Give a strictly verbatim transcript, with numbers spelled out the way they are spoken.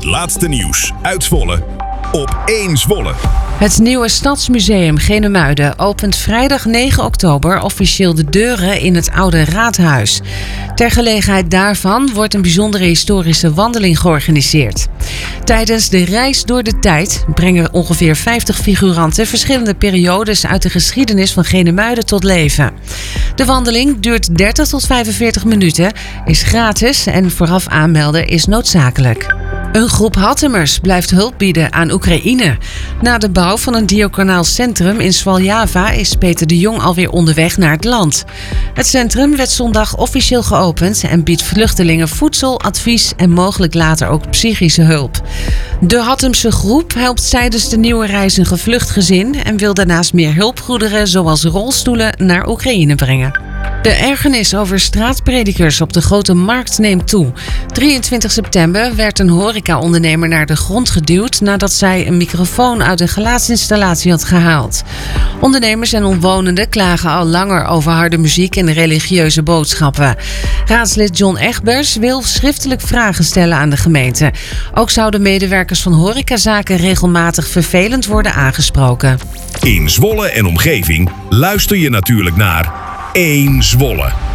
laatste nieuws uit Zwolle op één Zwolle. Het nieuwe Stadsmuseum Genemuiden opent vrijdag negen oktober officieel de deuren in het oude raadhuis. Ter gelegenheid daarvan wordt een bijzondere historische wandeling georganiseerd. Tijdens de reis door de tijd brengen ongeveer vijftig figuranten verschillende periodes uit de geschiedenis van Genemuiden tot leven. De wandeling duurt dertig tot vijfenveertig minuten, is gratis en vooraf aanmelden is noodzakelijk. Een groep Hattemers blijft hulp bieden aan Oekraïne. Na de bouw van een diaconaal centrum in Svaljava is Peter de Jong alweer onderweg naar het land. Het centrum werd zondag officieel geopend en biedt vluchtelingen voedsel, advies en mogelijk later ook psychische hulp. De Hattemse groep helpt tijdens de nieuwe reis een gevlucht gezin en wil daarnaast meer hulpgoederen zoals rolstoelen naar Oekraïne brengen. De ergernis over straatpredikers op de Grote Markt neemt toe. drieëntwintig september werd een horecaondernemer naar de grond geduwd nadat zij een microfoon uit een geluidsinstallatie had gehaald. Ondernemers en omwonenden klagen al langer over harde muziek en religieuze boodschappen. Raadslid John Egbers wil schriftelijk vragen stellen aan de gemeente. Ook zouden medewerkers van horecazaken regelmatig vervelend worden aangesproken. In Zwolle en omgeving luister je natuurlijk naar één Zwolle.